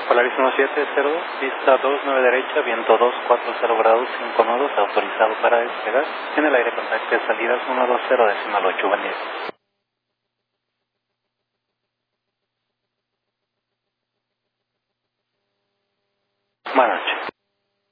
Polaris 1702, pista 29 derecha, viento 240 grados, 5 nodos, autorizado para despegar. En el aire contacte salidas 120.8, buen día. Buenas noches.